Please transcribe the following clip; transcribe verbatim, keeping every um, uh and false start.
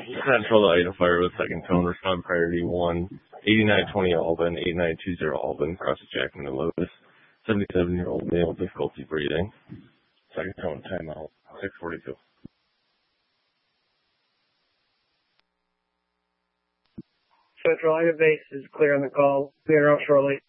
Central to Ida Fire with second tone, respond priority one, eighty-nine twenty Albin, eighty-nine twenty Albin, cross Jackman and Lewis, seventy-seven-year-old male with difficulty breathing. Second tone, timeout, six forty-two. Central Ida base is clear on the call. Be around shortly.